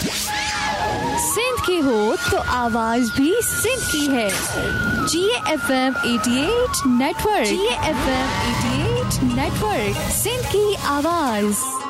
सिंध की हो तो आवाज भी सिंध की है। GFM 88 network, GFM 88 network, Sindh की आवाज।